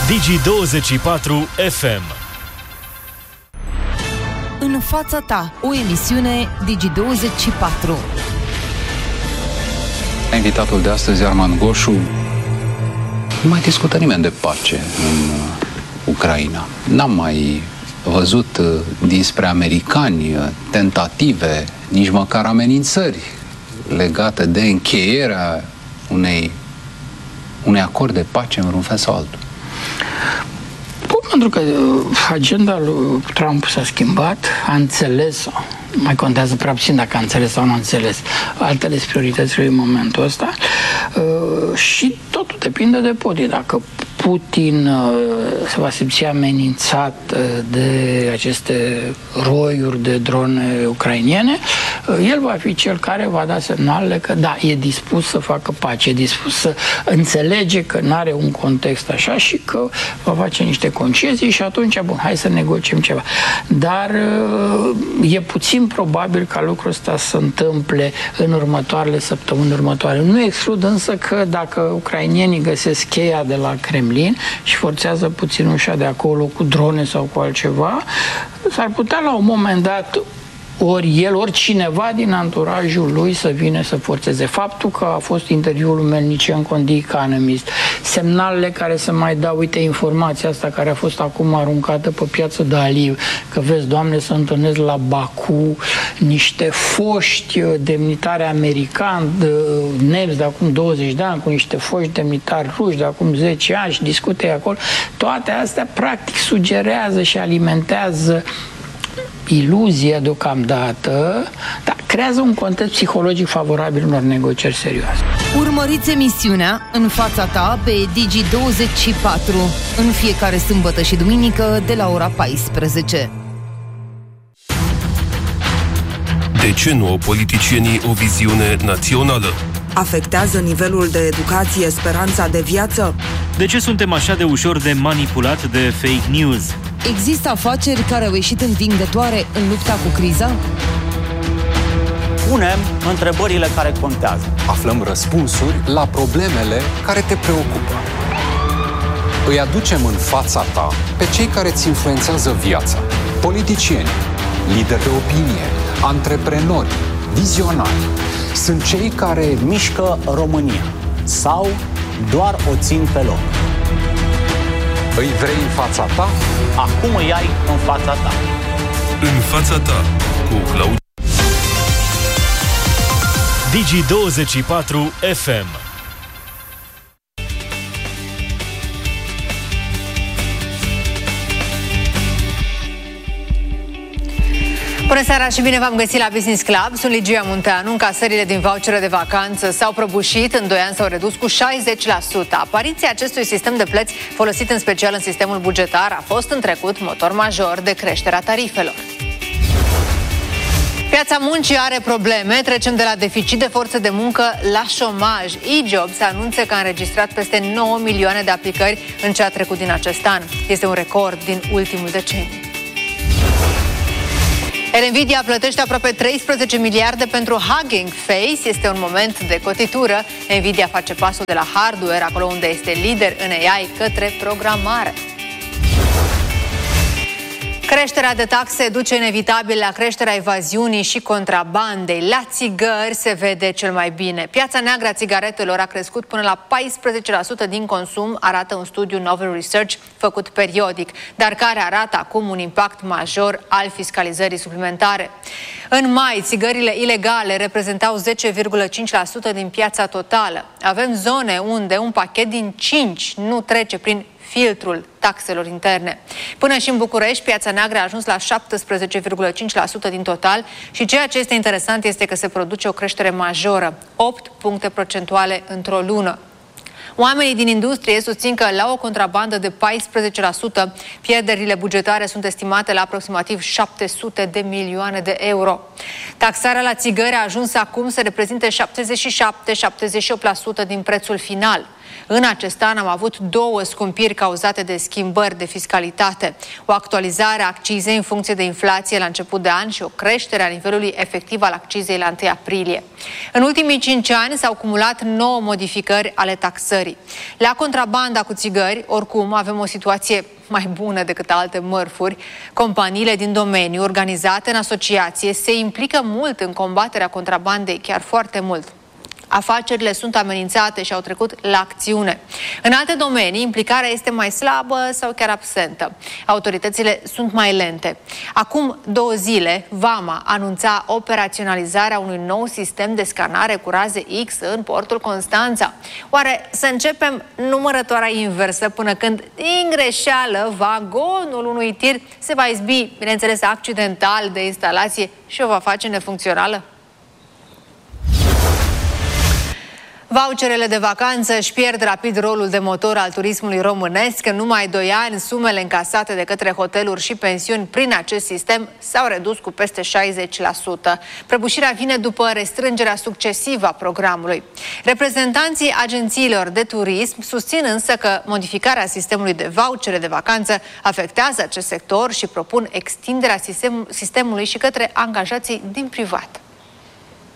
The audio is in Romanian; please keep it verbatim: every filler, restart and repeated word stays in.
Digi douăzeci și patru F M. În fața ta, o emisiune Digi douăzeci și patru. Invitatul de astăzi, Armand Goșu, nu mai discută nimeni de pace în Ucraina. N-am mai văzut dinspre americani tentative, nici măcar amenințări legate de încheierea unei, unei acord de pace în vreun fel sau altul. Pentru că agenda lui Trump s-a schimbat, a înțeles, mai contează prea puțin dacă a înțeles sau nu a înțeles, altele sunt prioritățile în momentul ăsta, și totul depinde de Putin. Dacă Putin se va simți amenințat de aceste roiuri de drone ucrainene, el va fi cel care va da semnalele că da, e dispus să facă pace, e dispus să înțelege că nu are un context așa și că va face niște concesii și atunci, bun, hai să negociem ceva. Dar e puțin probabil ca lucrul ăsta să se întâmple în următoarele săptămâni următoare. Nu exclud însă că dacă ucrainienii găsesc cheia de la Kremlin și forțează puțin ușa de acolo cu drone sau cu altceva, s-ar putea la un moment dat ori el, ori cineva din anturajul lui să vină să forțeze. Faptul că a fost interviul lui Melnicenko în The Economist, semnalele care se mai dau, uite, informația asta care a fost acum aruncată pe piață de Aliv, că vezi, Doamne, să întâlnesc la Baku niște foști demnitari americani, nemți de acum douăzeci de ani, cu niște foști demnitari ruși de acum zece ani și discute acolo. Toate astea, practic, sugerează și alimentează iluzia deocamdată, dar creează un context psihologic favorabil unor negocieri serioase. Urmăriți emisiunea În fața ta pe Digi douăzeci și patru în fiecare sâmbătă și duminică de la ora paisprezece. De ce nu au politicienii o viziune națională? Afectează nivelul de educație speranța de viață? De ce suntem așa de ușor de manipulat de fake news? Există afaceri care au ieșit învingătoare în lupta cu criza? Punem întrebările care contează. Aflăm răspunsuri la problemele care te preocupă. Îi aducem în fața ta pe cei care îți influențează viața. Politicieni, lideri de opinie, antreprenori, vizionari. Sunt cei care mișcă România sau doar o țin pe loc. Îi vrei în fața ta? Acum îi ai în fața ta. În fața ta, cu Claudiu. Digi douăzeci și patru F M. Bună seara și bine v-am găsit la Business Club. Sunt Ligia Munteanu. Încasările din vouchere de vacanță s-au prăbușit. În doi ani s-au redus cu șaizeci la sută. Apariția acestui sistem de plăți, folosit în special în sistemul bugetar, a fost în trecut motor major de creșterea tarifelor. Piața muncii are probleme. Trecem de la deficit de forță de muncă la șomaj. E-Jobs anunță că a înregistrat peste nouă milioane de aplicări în ce a trecut din acest an. Este un record din ultimul deceniu. Nvidia plătește aproape treisprezece miliarde pentru Hugging Face. Este un moment de cotitură. Nvidia face pasul de la hardware, acolo unde este lider în A I, către programare. Creșterea de taxe duce inevitabil la creșterea evaziunii și contrabandei. La țigări se vede cel mai bine. Piața neagră a țigaretelor a crescut până la paisprezece la sută din consum, arată un studiu Novel Research făcut periodic, dar care arată acum un impact major al fiscalizării suplimentare. În mai, țigările ilegale reprezentau zece virgulă cinci la sută din piața totală. Avem zone unde un pachet din cinci nu trece prin filtrul taxelor interne. Până și în București, piața neagră a ajuns la șaptesprezece virgulă cinci la sută din total și ceea ce este interesant este că se produce o creștere majoră, opt puncte procentuale într-o lună. Oamenii din industrie susțin că la o contrabandă de paisprezece la sută, pierderile bugetare sunt estimate la aproximativ șapte sute de milioane de euro. Taxarea la țigări a ajuns acum să reprezinte șaptezeci și șapte - șaptezeci și opt la sută din prețul final. În acest an am avut două scumpiri cauzate de schimbări de fiscalitate, o actualizare a accizei în funcție de inflație la început de an și o creștere a nivelului efectiv al accizei la întâi aprilie. În ultimii cinci ani s-au cumulat nouă modificări ale taxării. La contrabanda cu țigări, oricum, avem o situație mai bună decât alte mărfuri. Companiile din domeniu, organizate în asociație, se implică mult în combaterea contrabandei, chiar foarte mult. Afacerile sunt amenințate și au trecut la acțiune. În alte domenii, implicarea este mai slabă sau chiar absentă. Autoritățile sunt mai lente. Acum două zile, Vama anunța operaționalizarea unui nou sistem de scanare cu raze X în portul Constanța. Oare să începem numărătoarea inversă până când, din greșeală, vagonul unui tir se va izbi, bineînțeles, accidental de instalație și o va face nefuncțională? Voucherele de vacanță își pierd rapid rolul de motor al turismului românesc. În numai doi ani, sumele încasate de către hoteluri și pensiuni prin acest sistem s-au redus cu peste șaizeci la sută. Prăbușirea vine după restrângerea succesivă a programului. Reprezentanții agențiilor de turism susțin însă că modificarea sistemului de vouchere de vacanță afectează acest sector și propun extinderea sistem- sistemului și către angajații din privat.